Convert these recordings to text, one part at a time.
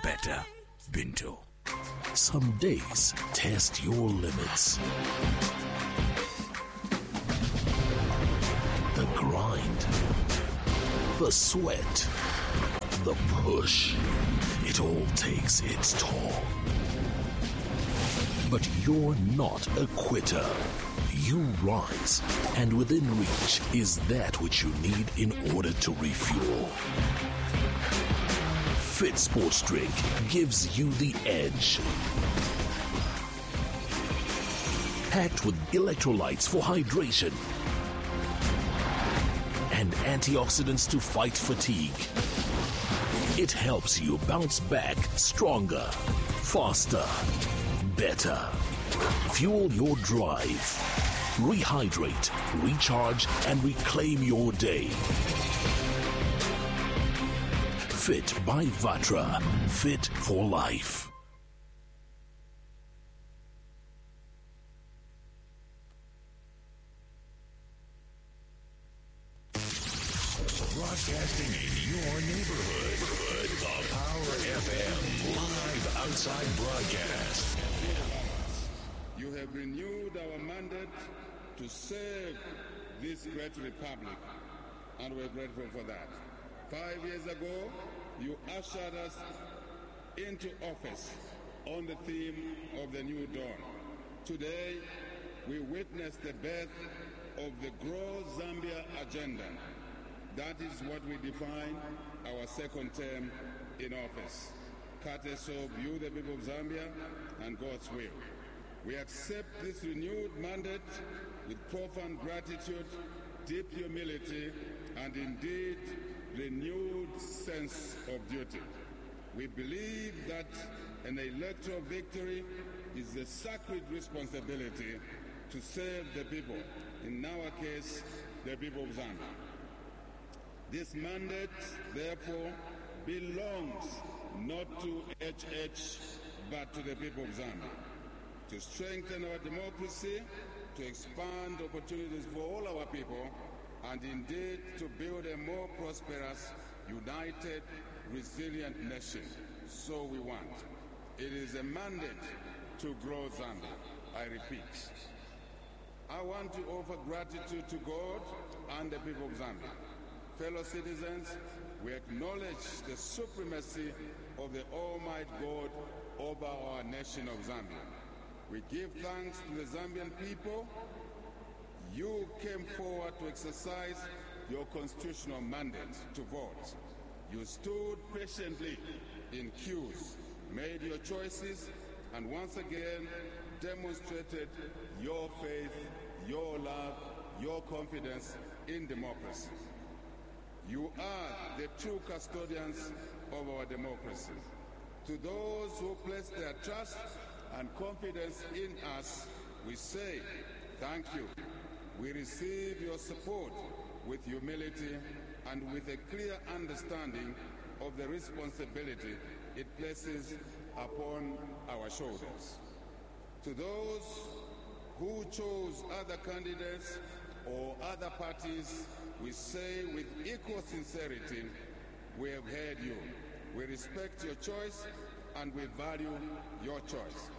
better. Binto. Some days test your limits. The grind, the sweat, the push. It all takes its toll. But you're not a quitter. You rise, and within reach is that which you need in order to refuel. Fit Sports Drink gives you the edge. Packed with electrolytes for hydration and antioxidants to fight fatigue. It helps you bounce back stronger, faster, better. Fuel your drive. Rehydrate, recharge, and reclaim your day. Fit by Vatra. Fit for life. Broadcasting in your neighborhood. The Power FM live outside broadcast. You have renewed our mandate to serve this great republic, and we're grateful for that. 5 years ago, you ushered us into office on the theme of the new dawn. Today, we witness the birth of the Grow Zambia agenda. That is what we define our second term in office. Courtesy of you, the people of Zambia, and God's will. We accept this renewed mandate with profound gratitude, deep humility, and indeed renewed sense of duty. We believe that an electoral victory is a sacred responsibility to serve the people, in our case, the people of Zambia. This mandate, therefore, belongs not to HH, but to the people of Zambia. To strengthen our democracy, to expand opportunities for all our people, and indeed to build a more prosperous, united, resilient nation. So we want. It is a mandate to grow Zambia. I repeat. I want to offer gratitude to God and the people of Zambia. Fellow citizens, we acknowledge the supremacy of the Almighty God over our nation of Zambia. We give thanks to the Zambian people. You came forward to exercise your constitutional mandate to vote. You stood patiently in queues, made your choices, and once again demonstrated your faith, your love, your confidence in democracy. You are the true custodians of our democracy. To those who place their trust and confidence in us, we say thank you. We receive your support with humility and with a clear understanding of the responsibility it places upon our shoulders. To those who chose other candidates or other parties, we say with equal sincerity, we have heard you. We respect your choice and we value your choice.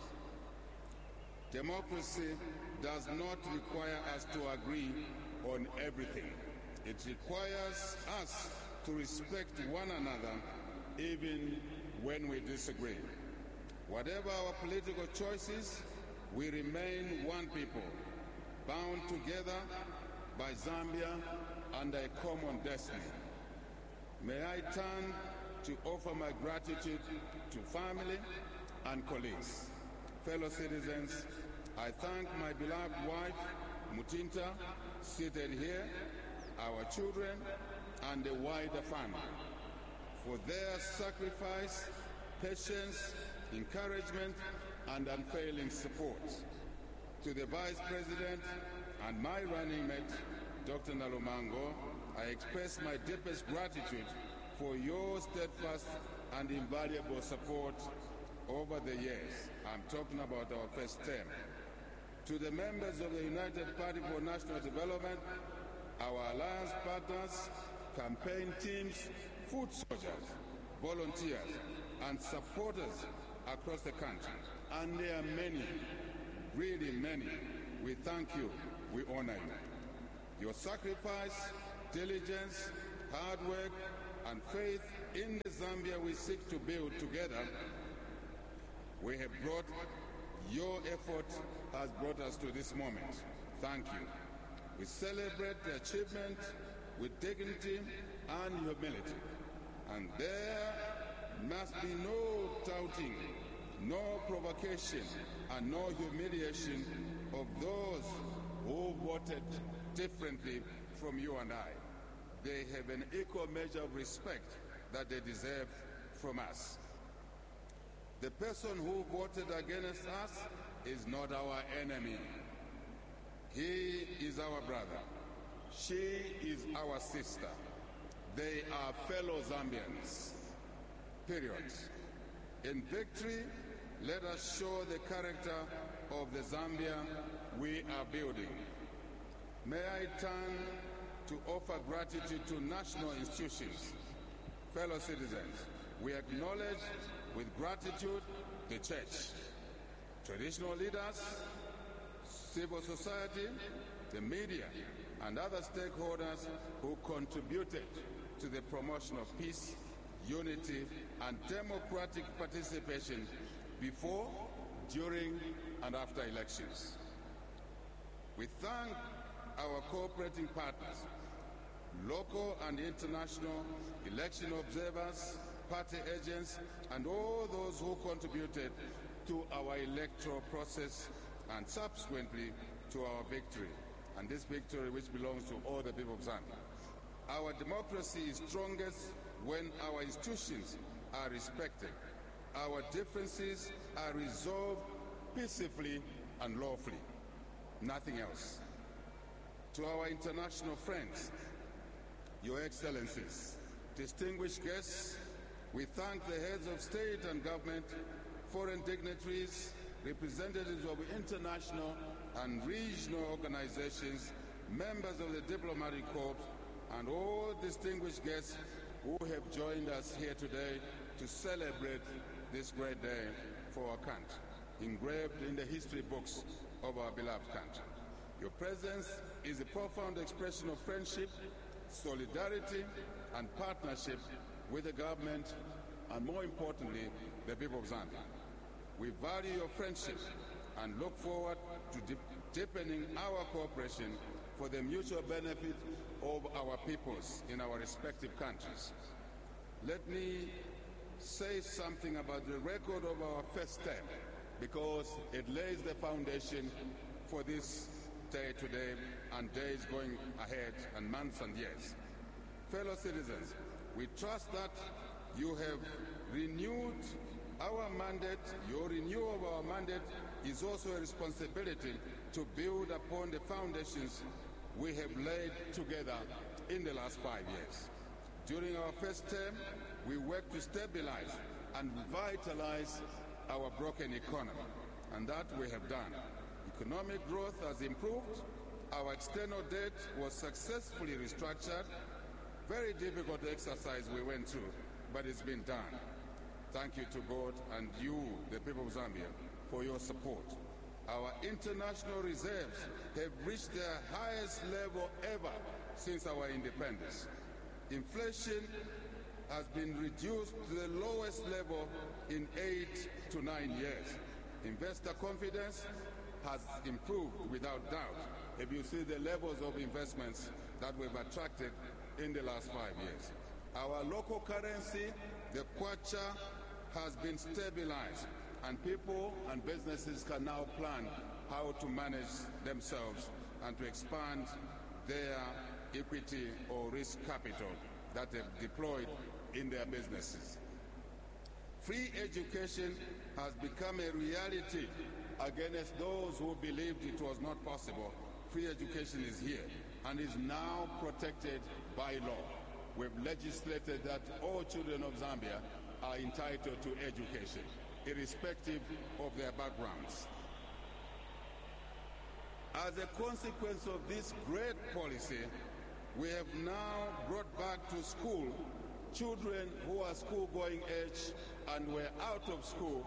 Democracy does not require us to agree on everything. It requires us to respect one another even when we disagree. Whatever our political choices, we remain one people, bound together by Zambia under a common destiny. May I turn to offer my gratitude to family and colleagues. Fellow citizens, I thank my beloved wife, Mutinta, seated here, our children, and the wider family, for their sacrifice, patience, encouragement, and unfailing support. To the Vice President and my running mate, Dr. Nalumango, I express my deepest gratitude for your steadfast and invaluable support over the years. I'm talking about our first term. To the members of the United Party for National Development, our alliance partners, campaign teams, foot soldiers, volunteers, and supporters across the country. And there are many, really many. We thank you. We honor you. Your sacrifice, diligence, hard work, and faith in the Zambia we seek to build together, we have brought, your effort has brought us to this moment. Thank you. We celebrate the achievement with dignity and humility. And there must be no doubting, no provocation, and no humiliation of those who voted differently from you and I. They have an equal measure of respect that they deserve from us. The person who voted against us is not our enemy. He is our brother. She is our sister. They are fellow Zambians. Period. In victory, let us show the character of the Zambia we are building. May I turn to offer gratitude to national institutions. Fellow citizens, we acknowledge with gratitude the church, traditional leaders, civil society, the media, and other stakeholders who contributed to the promotion of peace, unity, and democratic participation before, during, and after elections. We thank our cooperating partners, local and international election observers, party agents, and all those who contributed to our electoral process and subsequently to our victory, and this victory which belongs to all the people of Zambia. Our democracy is strongest when our institutions are respected. Our differences are resolved peacefully and lawfully. Nothing else. To our international friends, Your Excellencies, distinguished guests, we thank the heads of state and government, foreign dignitaries, representatives of international and regional organizations, members of the diplomatic corps, and all distinguished guests who have joined us here today to celebrate this great day for our country, engraved in the history books of our beloved country. Your presence is a profound expression of friendship, solidarity, and partnership with the government, and more importantly, the people of Zambia. We value your friendship and look forward to deepening our cooperation for the mutual benefit of our peoples in our respective countries. Let me say something about the record of our first term, because it lays the foundation for this day today and days going ahead and months and years. Fellow citizens, we trust that you have renewed our mandate. Your renewal of our mandate is also a responsibility to build upon the foundations we have laid together in the last 5 years. During our first term, we worked to stabilize and revitalize our broken economy, and that we have done. Economic growth has improved. Our external debt was successfully restructured. Very difficult exercise we went through, but it's been done. Thank you to God and you, the people of Zambia, for your support. Our international reserves have reached their highest level ever since our independence. Inflation has been reduced to the lowest level in 8 to 9 years. Investor confidence has improved without doubt if you see the levels of investments that we've attracted in the last 5 years. Our local currency, the kwacha, has been stabilized, and people and businesses can now plan how to manage themselves and to expand their equity or risk capital that they've deployed in their businesses. Free education has become a reality against those who believed it was not possible. Free education is here and is now protected by law. We've legislated that all children of Zambia are entitled to education, irrespective of their backgrounds. As a consequence of this great policy, we have now brought back to school children who are school-going age and were out of school,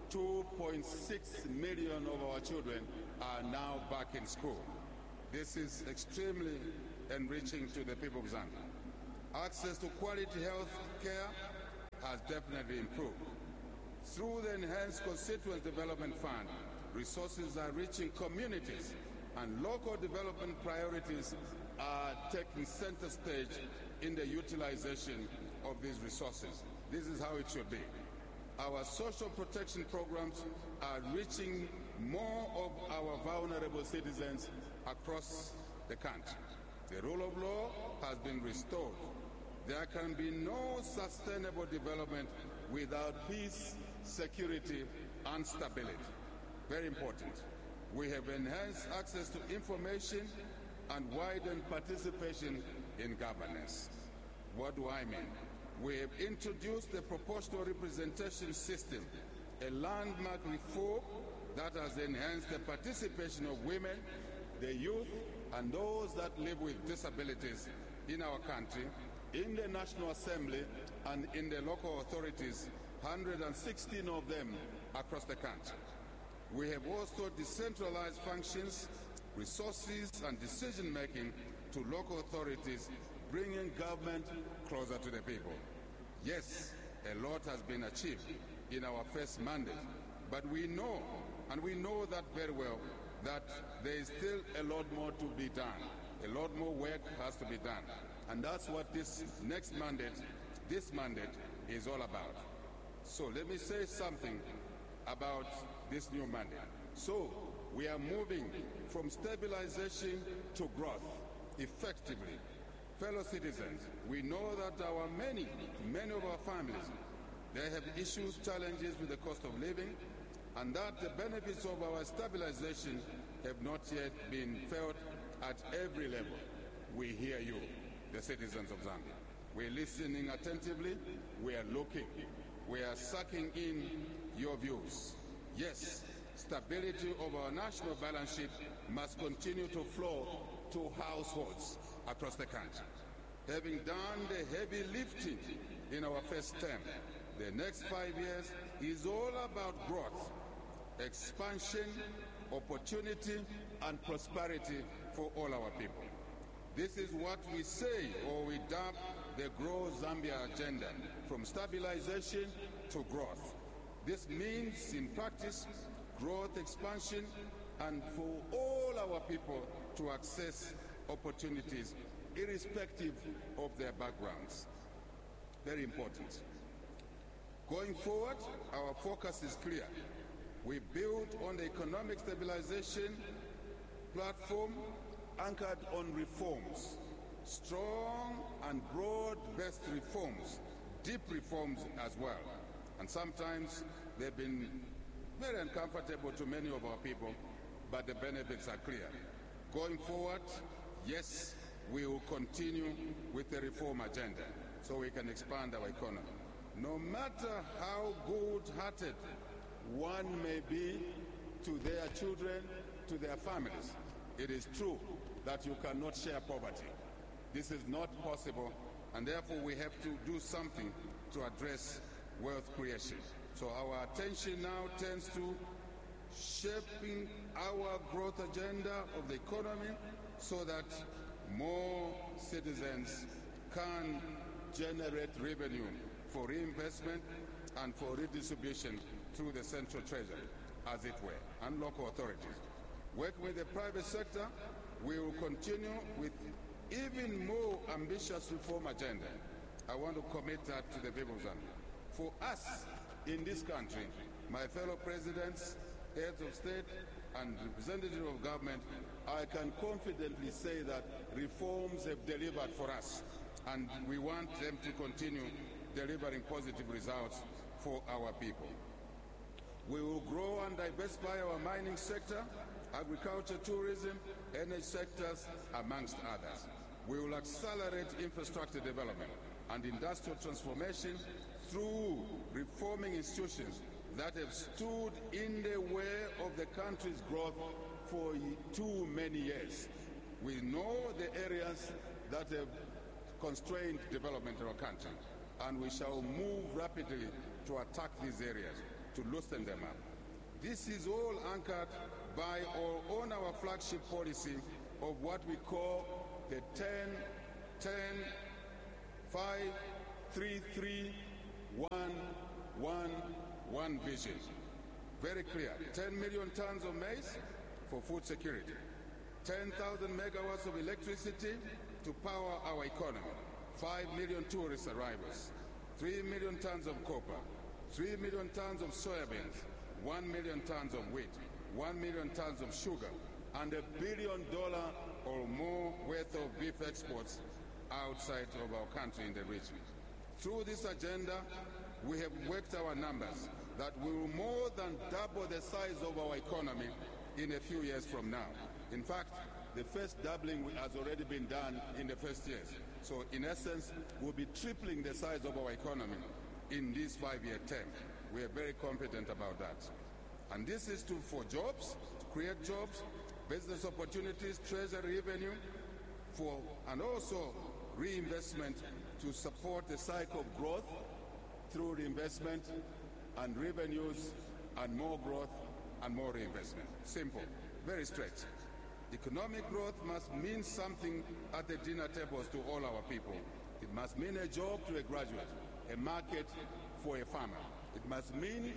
2.6 million of our children are now back in school. This is extremely enriching to the people of Zambia. Access to quality health care has definitely improved. Through the Enhanced Constituent Development Fund, resources are reaching communities and local development priorities are taking center stage in the utilization of these resources. This is how it should be. Our social protection programs are reaching more of our vulnerable citizens across the country. The rule of law has been restored. There can be no sustainable development without peace, security, and stability. Very important. We have enhanced access to information and widened participation in governance. What do I mean? We have introduced the proportional representation system, a landmark reform that has enhanced the participation of women, the youth, and those that live with disabilities in our country, in the National Assembly and in the local authorities, 116 of them across the country. We have also decentralized functions, resources, and decision-making to local authorities, bringing government closer to the people. Yes, a lot has been achieved in our first mandate, but we know, and we know that very well, that there is still a lot more to be done. A lot more work has to be done. And that's what this mandate is all about. So let me say something about this new mandate. So we are moving from stabilization to growth effectively. Fellow citizens, we know that many of our families, they have issues, challenges with the cost of living, and that the benefits of our stabilization have not yet been felt at every level. We hear you, the citizens of Zambia. We're listening attentively. We are looking. We are sucking in your views. Yes, stability of our national balance sheet must continue to flow to households across the country. Having done the heavy lifting in our first term, the next 5 years is all about growth, expansion, opportunity, and prosperity for all our people. This is what we say, or we dub the Grow Zambia agenda, from stabilization to growth. This means, in practice, growth, expansion, and for all our people to access opportunities irrespective of their backgrounds. Very important. Going forward, our focus is clear. We build on the economic stabilization platform anchored on reforms, strong and broad-based reforms, deep reforms as well. And sometimes they've been very uncomfortable to many of our people, but the benefits are clear. Going forward, yes, we will continue with the reform agenda so we can expand our economy. No matter how good-hearted one may be to their children, to their families, it is true that you cannot share poverty. This is not possible, and therefore we have to do something to address wealth creation. So our attention now turns to shaping our growth agenda of the economy so that more citizens can generate revenue for reinvestment and for redistribution through the central treasury, as it were, and local authorities. Working with the private sector, we will continue with even more ambitious reform agenda. I want to commit that to the people of Zambia. For us in this country, my fellow presidents, heads of state, and representatives of government, I can confidently say that reforms have delivered for us, and we want them to continue delivering positive results for our people. We will grow and diversify our mining sector, agriculture, tourism, energy sectors, amongst others. We will accelerate infrastructure development and industrial transformation through reforming institutions that have stood in the way of the country's growth for too many years. We know the areas that have constrained development in our country. and we shall move rapidly to attack these areas, to loosen them up. This is all anchored by or on our flagship policy of what we call the 10-10-5-3-3-1-1-1 vision. Very clear. 10 million tons of maize for food security. 10,000 megawatts of electricity to power our economy. 5 million tourist arrivals. 3 million tons of copper. 3 million tons of soybeans. 1 million tons of wheat. 1 million tons of sugar. And $1 billion or more worth of beef exports outside of our country in the region. Through this agenda, we have worked our numbers that we will more than double the size of our economy in a few years from now. In fact, the first doubling has already been done in the first years. So in essence, we'll be tripling the size of our economy in this 5-year term. We are very confident about that. And this is for jobs, to create jobs, business opportunities, treasury revenue, and also reinvestment to support the cycle of growth through reinvestment and revenues and more growth and more reinvestment. Simple, very straight. Economic growth must mean something at the dinner tables to all our people. It must mean a job to a graduate, a market for a farmer. It must mean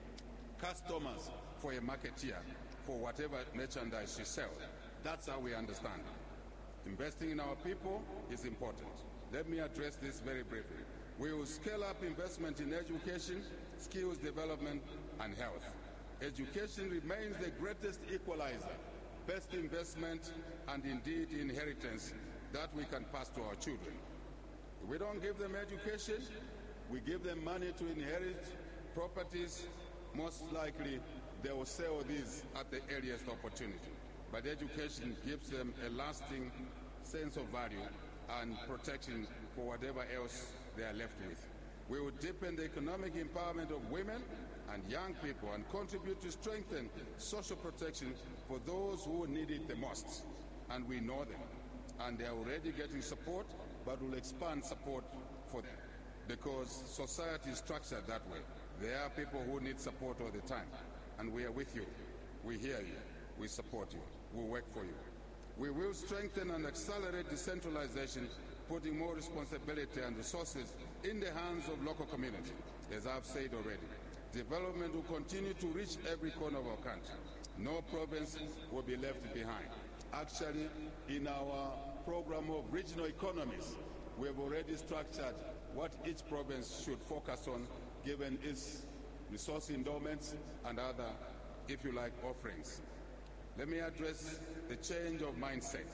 customers for a marketeer for whatever merchandise she sells. That's how we understand it. Investing in our people is important. Let me address this very briefly. We will scale up investment in education, skills development, and health. Education remains the greatest equalizer, best investment, and indeed inheritance that we can pass to our children. If we don't give them education, we give them money to inherit properties, most likely they will sell these at the earliest opportunity. But education gives them a lasting sense of value and protection for whatever else they are left with. We will deepen the economic empowerment of women and young people and contribute to strengthen social protection for those who need it the most. And we know them. And they are already getting support, but will expand support for them because society is structured that way. There are people who need support all the time. And we are with you. We hear you. We support you. We work for you. We will strengthen and accelerate decentralization, putting more responsibility and resources in the hands of local communities. As I've said already, development will continue to reach every corner of our country. No province will be left behind. Actually, in our program of regional economies, we have already structured what each province should focus on given its resource endowments and other, if you like, offerings. Let me address the change of mindset.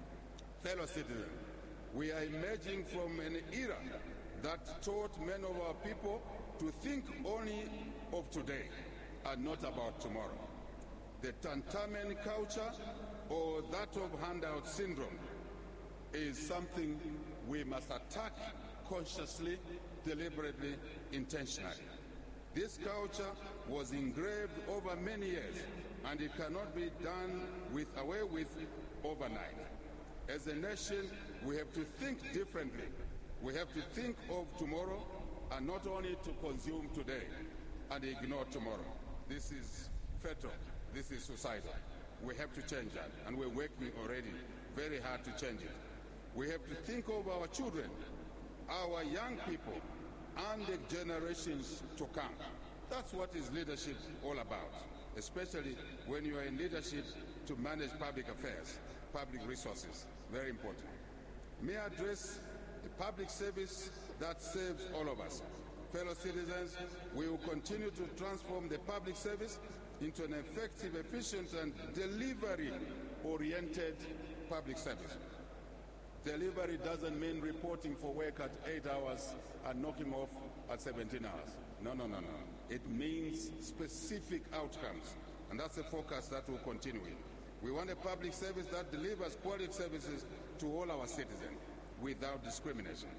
Fellow citizens, we are emerging from an era that taught many of our people to think only of today and not about tomorrow. The Tantamen culture, or that of handout syndrome, is something we must attack consciously, deliberately, intentionally. This culture was engraved over many years, and it cannot be done away with overnight. As a nation, we have to think differently. We have to think of tomorrow and not only to consume today and ignore tomorrow. This is fatal. This is suicidal. We have to change that, and we're working already very hard to change it. We have to think of our children, our young people, and the generations to come. That's what is leadership all about, especially when you are in leadership to manage public affairs, public resources. Very important. May I address the public service that serves all of us. Fellow citizens, we will continue to transform the public service into an effective, efficient, and delivery-oriented public service. Delivery doesn't mean reporting for work at 8 hours and knocking off at 17 hours. No. It means specific outcomes, and that's a focus that will continue with. We want a public service that delivers quality services to all our citizens without discrimination.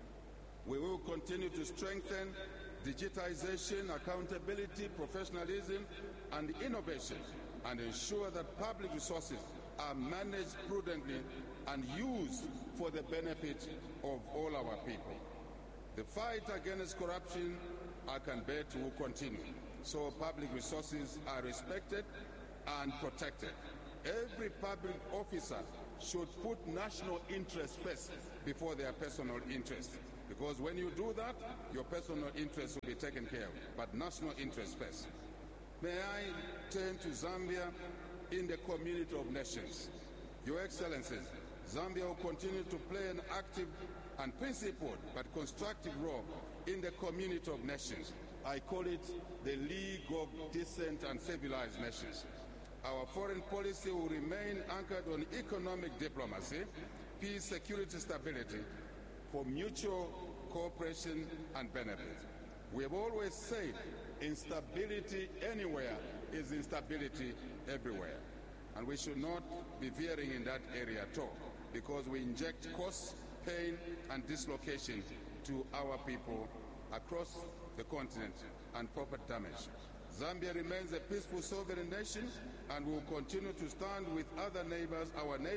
We will continue to strengthen digitization, accountability, professionalism, and innovation, and ensure that public resources are managed prudently and used for the benefit of all our people. The fight against corruption, I can bet, will continue. So public resources are respected and protected. Every public officer should put national interest first before their personal interest. Because when you do that, your personal interest will be taken care of, but national interest first. May I turn to Zambia in the community of nations. Your Excellencies, Zambia will continue to play an active and principled but constructive role in the community of nations. I call it the League of Decent and Civilized Nations. Our foreign policy will remain anchored on economic diplomacy, peace, security, stability, for mutual cooperation and benefit. We have always said instability anywhere is instability everywhere. And we should not be veering in that area at all, because we inject cost, pain, and dislocation to our people across the continent and property damage. Zambia remains a peaceful sovereign nation and will continue to stand with other neighbors,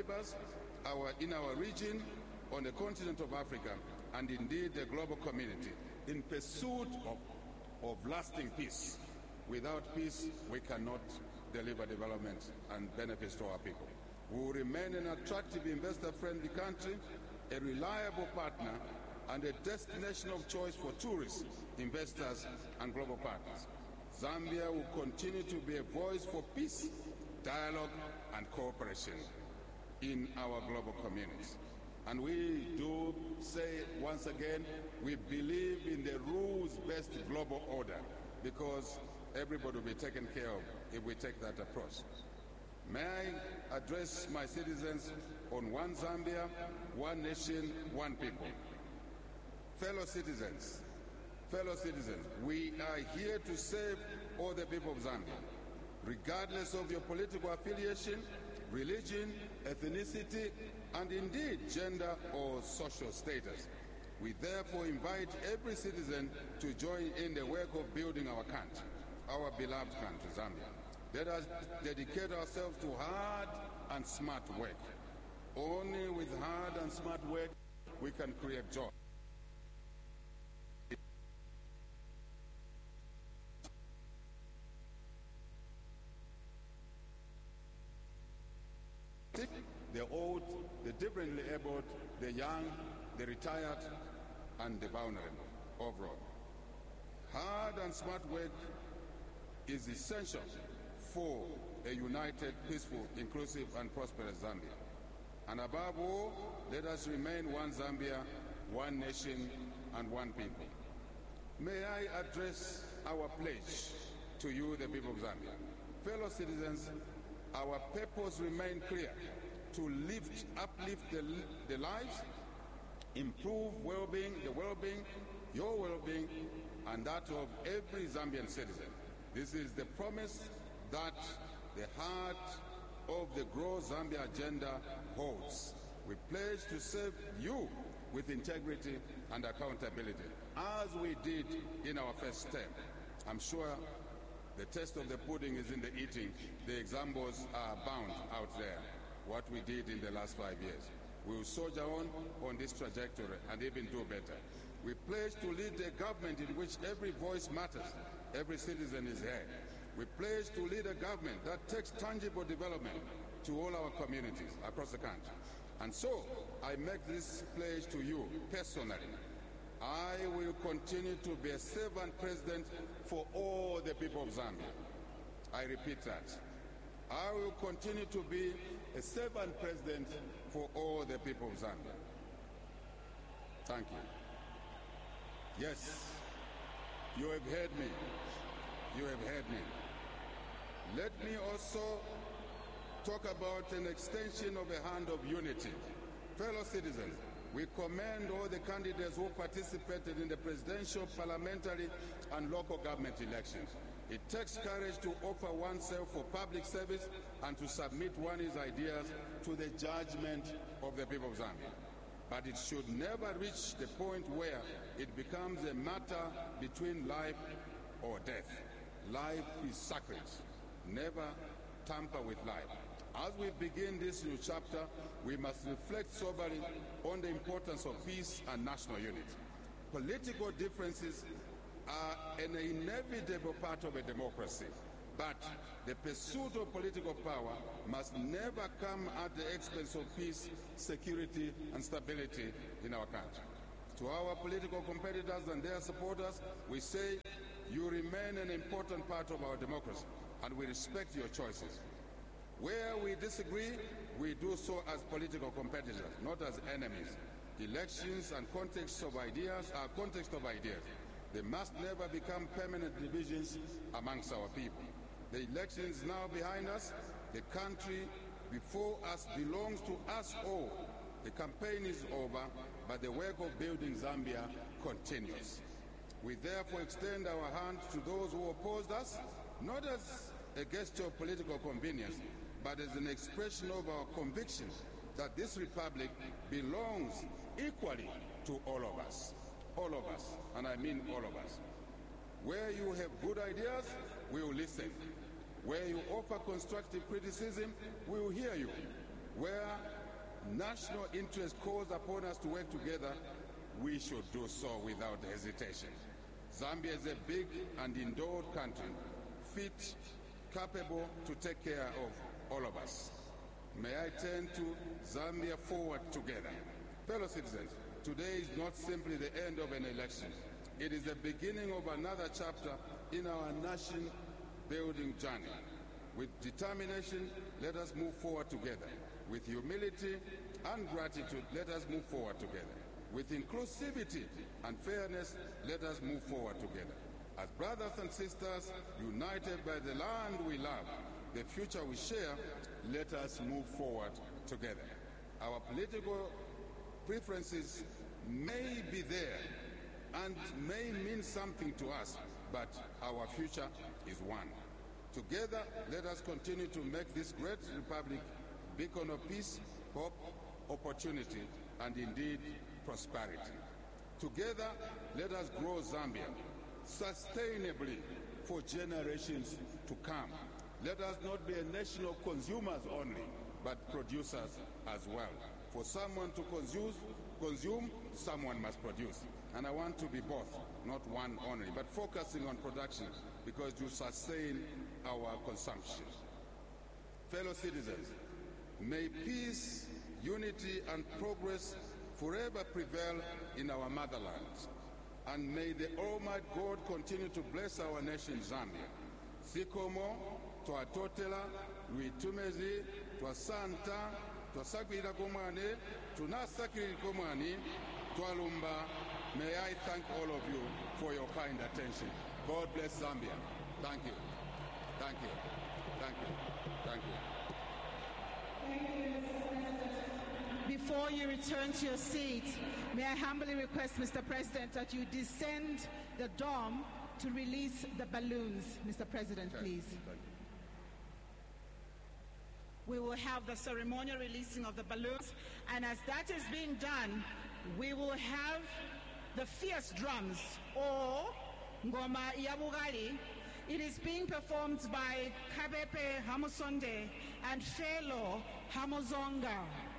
in our region, on the continent of Africa, and indeed the global community, in pursuit of lasting peace. Without peace, we cannot deliver development and benefits to our people. We will remain an attractive investor-friendly country, a reliable partner, and a destination of choice for tourists, investors, and global partners. Zambia will continue to be a voice for peace, dialogue, and cooperation in our global communities. And we do say once again, we believe in the rules-based global order, because everybody will be taken care of if we take that approach. May I address my citizens on one Zambia, one nation, one people. Fellow citizens, we are here to save all the people of Zambia, regardless of your political affiliation, religion, ethnicity, and indeed gender or social status. We therefore invite every citizen to join in the work of building our country, our beloved country, Zambia. Let us dedicate ourselves to hard and smart work. Only with hard and smart work we can create jobs. The old, the differently abled, the young, the retired, and the vulnerable overall. Hard and smart work is essential for a united, peaceful, inclusive, and prosperous Zambia. And above all, let us remain one Zambia, one nation, and one people. May I address our pledge to you, the people of Zambia. Fellow citizens, our purpose remains clear: to uplift the lives, improve well-being, your well-being, and that of every Zambian citizen. This is the promise that the heart of the Grow Zambia agenda holds. We pledge to serve you with integrity and accountability, as we did in our first term. I'm sure the test of the pudding is in the eating. The examples are bound out there, what we did in the last 5 years. We will soldier on this trajectory and even do better. We pledge to lead a government in which every voice matters, every citizen is heard. We pledge to lead a government that takes tangible development to all our communities across the country. And so, I make this pledge to you personally. I will continue to be a servant president for all the people of Zambia. I repeat that. I will continue to be a servant president for all the people of Zambia. Thank you. Yes, you have heard me. You have heard me. Let me also talk about an extension of a hand of unity. Fellow citizens, we commend all the candidates who participated in the presidential, parliamentary, and local government elections. It takes courage to offer oneself for public service and to submit one's ideas to the judgment of the people of Zambia. But it should never reach the point where it becomes a matter between life or death. Life is sacred. Never tamper with life. As we begin this new chapter, we must reflect soberly on the importance of peace and national unity. Political differences are an inevitable part of a democracy, but the pursuit of political power must never come at the expense of peace, security, and stability in our country. To our political competitors and their supporters, we say you remain an important part of our democracy, and we respect your choices. Where we disagree, we do so as political competitors, not as enemies. Elections and context of ideas are context of ideas. They must never become permanent divisions amongst our people. The election is now behind us. The country before us belongs to us all. The campaign is over, but the work of building Zambia continues. We therefore extend our hand to those who opposed us, not as a gesture of political convenience, but as an expression of our conviction that this republic belongs equally to all of us. All of us, and I mean all of us. Where you have good ideas, we will listen. Where you offer constructive criticism, we will hear you. Where national interest calls upon us to work together, we should do so without hesitation. Zambia is a big and endowed country, fit, capable to take care of all of us. May I turn to Zambia Forward Together. Fellow citizens, today is not simply the end of an election. It is the beginning of another chapter in our nation-building journey. With determination, let us move forward together. With humility and gratitude, let us move forward together. With inclusivity and fairness, let us move forward together. As brothers and sisters, united by the land we love, the future we share, let us move forward together. Our political preferences may be there and may mean something to us, but our future is one. Together, let us continue to make this great republic a beacon of peace, hope, opportunity, and indeed prosperity. Together, let us grow Zambia sustainably for generations to come. Let us not be a nation of consumers only, but producers as well. For someone to consume, someone must produce. And I want to be both, not one only, but focusing on production because you sustain our consumption. Fellow citizens, may peace, unity, and progress forever prevail in our motherland. And may the Almighty God continue to bless our nation, Zambia. Sikomo, twatotela, luitumezi, twasanta, twasagwira komwane, tunasakiri komwani, twalumba. May I thank all of you for your kind attention. God bless Zambia. Thank you. Thank you. Thank you. Thank you. Before you return to your seat, may I humbly request, Mr. President, that you descend the dome to release the balloons. Mr. President, please. We will have the ceremonial releasing of the balloons, and as that is being done, we will have the fierce drums, or Ngoma Yabugali. It is being performed by Kabepe Hamusonde and Felo Hamuzonga.